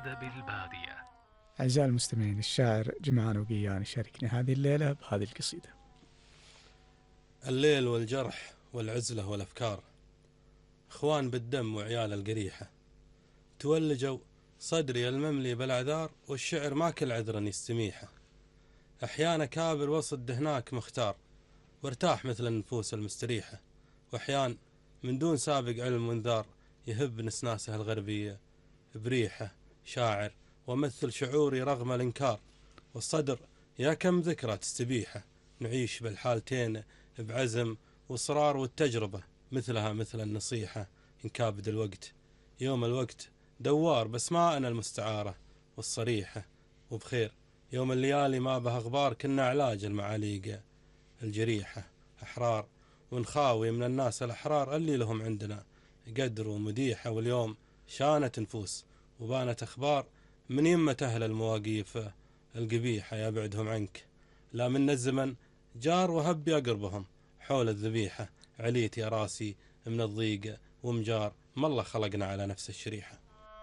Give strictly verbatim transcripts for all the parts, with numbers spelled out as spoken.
أدب البادية. أعزائي المستمعين، الشاعر جمعان وقيان يشاركني هذه الليلة بهذه القصيدة. الليل والجرح والعزلة والأفكار، إخوان بالدم وعيال القريحة، تولجوا صدري المملي بالأعذار، والشعر ما كل عذرا يستميحه. أحيانا كابر وسط دهناك مختار، وارتاح مثل النفوس المستريحة، وأحيان من دون سابق علم وانذار يهب نسناسه الغربية بريحة. شاعر ومثل شعوري رغم الإنكار، والصدر يا كم ذكرى تستبيحه. نعيش بالحالتين بعزم وإصرار، والتجربة مثلها مثل النصيحة. إن كابد الوقت يوم الوقت دوار، بس ما أنا المستعارة والصريحة. وبخير يوم الليالي ما به أغبار، كنا علاج المعاليق الجريحة. أحرار ونخاوي من الناس الأحرار، اللي لهم عندنا قدر ومديحة. واليوم شانت نفوس وبانت أخبار، من يمة أهل المواقيف القبيحة. يبعدهم عنك لا من الزمن جار، وهب يقربهم حول الذبيحة. عليت يا راسي من الضيق ومجار، ما الله خلقنا على نفس الشريحة.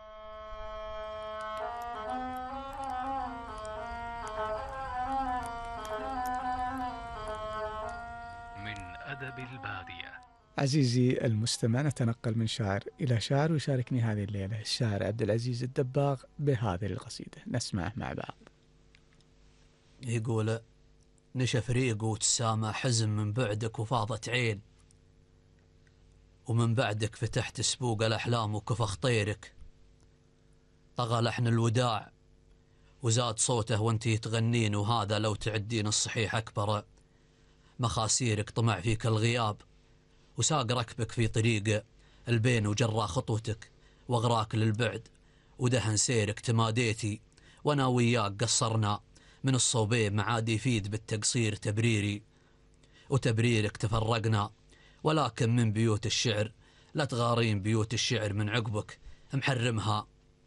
من أدب البادية. عزيزي المستمع، نتنقل من شاعر إلى شاعر ويشاركني هذه الليلة الشاعر عبد العزيز الدباغ بهذه القصيدة، نسمعه مع بعض. يقول: نشف ريق وتسامى حزن من بعدك وفاضت عين، ومن بعدك فتحت سبوق الأحلام وكفى خطيرك. طغى لحن الوداع وزاد صوته وانتي تغنين، وهذا لو تعدين الصحيح أكبر مخاسيرك. طمع فيك الغياب وساق ركبك في طريق البين، وجرى خطوتك واغراك للبعد ودهن سيرك. تماديتي وانا وياك قصرنا من الصوبين، معاد يفيد بالتقصير تبريري وتبريرك. تفرقنا ولكن من بيوت الشعر لا تغارين بيوت الشعر، من عقبك محرمها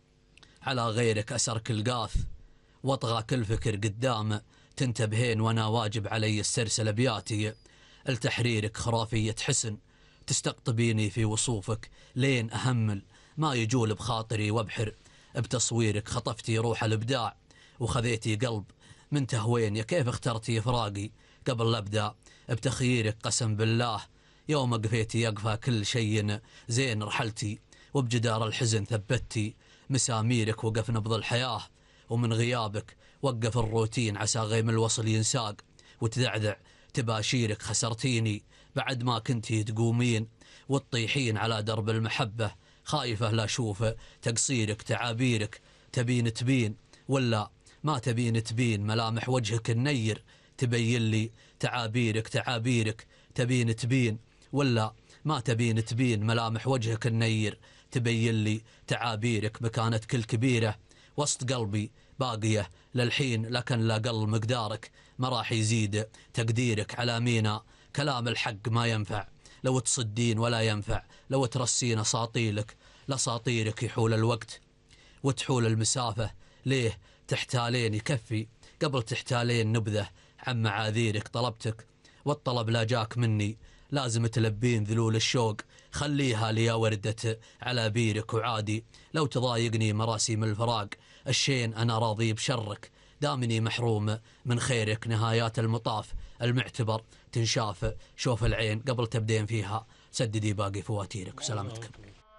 على غيرك. أسرك القاف واطغى كل فكر قدام تنتبهين، وانا واجب علي السرسل ابياتي التحريرك. خرافية حسن تستقطبيني في وصوفك لين أهمل ما يجول بخاطري، وابحر بتصويرك. خطفتي روح الإبداع وخذيتي قلب من تهوين، يا كيف اخترتي فراقي قبل أبدأ بتخييرك. قسم بالله يوم قفيتي يقفى كل شيء زين، رحلتي وبجدار الحزن ثبتي مساميرك. وقف نبض الحياة ومن غيابك وقف الروتين، عسى غيم الوصل ينساق وتذعذع تباشيرك. خسرتيني بعد ما كنتي تقومين وتطيحين على درب المحبة، خايفة لا أشوف تقصيرك. تعابيرك تبين تبين ولا ما تبين تبين، ملامح وجهك النير تبين لي تعابيرك. تعابيرك تبين تبين ولا ما تبين تبين، ملامح وجهك النير تبين لي تعابيرك. مكانت كل كبيرة وسط قلبي باقية للحين، لكن لا قل مقدارك ما راح يزيد تقديرك. على مينا كلام الحق ما ينفع لو تصدين، ولا ينفع لو ترسين أساطيلك لأساطيرك. يحول الوقت وتحول المسافة، ليه تحتالين؟ يكفي قبل تحتالين نبذة عن معاذيرك. طلبتك والطلب لا جاك مني، لازم تلبين ذلول الشوق. خليها لي وردة على بيرك، وعادي لو تضايقني مراسيم الفراق. الشين أنا راضي بشرك دامني محروم من خيرك. نهايات المطاف المعتبر تنشاف، شوف العين قبل تبدين فيها سددي باقي فواتيرك. وسلامتك.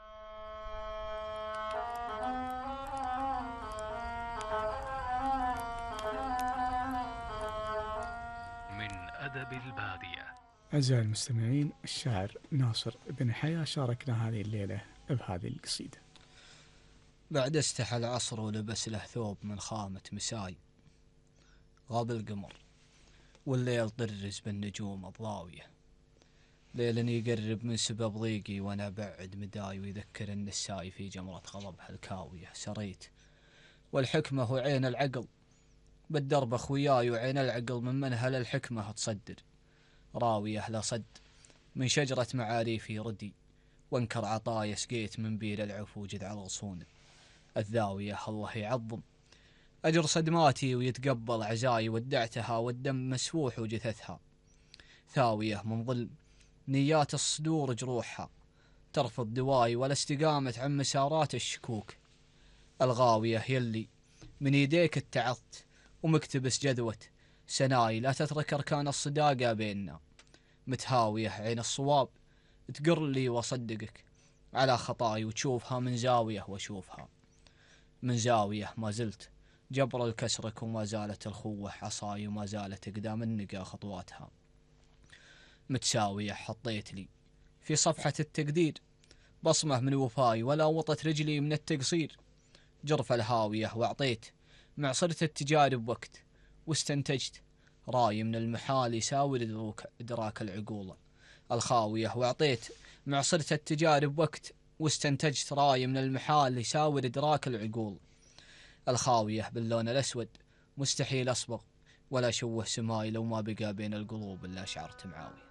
من أدب البادية. أعزائي المستمعين، الشاعر ناصر بن حيا شاركنا هذه الليلة بهذه القصيدة. بعد استحى العصر ولبس له ثوب من خامة مساي، غاب القمر والليل طرز بالنجوم الضاوية. ليلني يقرب من سبب ضيقي وانا بعد مداي، ويذكر النساي في جمرة غضبها الكاوية. سريت والحكمة هو عين العقل بالدرب اخوياي، وعين العقل من منهل الحكمة تصدر. راوية لا صد من شجرة معاريفي ردي، وانكر عطايا سقيت من بير العفو جذع الغصون. الذاوية الله يعظم أجر صدماتي ويتقبل عزاي، ودعتها والدم مسفوح وجثثها. ثاوية من ظلم نيات الصدور جروحها، ترفض دواي ولا استقامت عن مسارات الشكوك. الغاوية يلي من يديك اتعظت ومكتبس جذوة سناي، لا تترك أركان الصداقة بيننا. متهاوية عين الصواب تقر لي وصدقك على خطاي، وتشوفها من زاوية واشوفها من زاوية. ما زلت جبر الكسرك وما زالت الخوة عصاي، وما زالت قدام النقا خطواتها. متساوية حطيت لي في صفحة التقدير بصمة من وفاي، ولا وطت رجلي من التقصير. جرف الهاوية وأعطيت معصرة التجارب وقت، واستنتجت راي من المحال يساور إدراك العقول. الخاوية وأعطيت معصرة التجارب وقت، واستنتجت راي من المحال يساور إدراك العقول. الخاوية باللون الأسود مستحيل أصبغ ولا شوه سماي، لو ما بقى بين القلوب إلا شعرت معاوي.